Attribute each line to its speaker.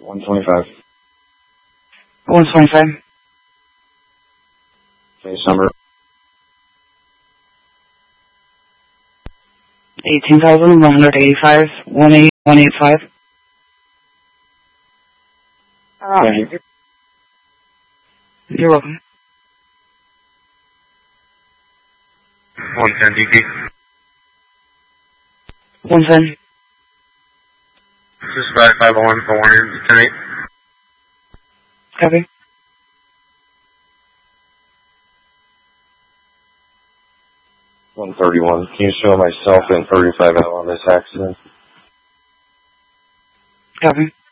Speaker 1: 125.
Speaker 2: 125.
Speaker 1: Case number.
Speaker 2: 18,185, 18185.
Speaker 1: Thank you.
Speaker 2: You're welcome.
Speaker 3: 110 DP.
Speaker 2: 110.
Speaker 3: This is 5501 for 110.
Speaker 2: Copy.
Speaker 1: $131. Can you show myself and 35 out on this accident?
Speaker 2: Copy.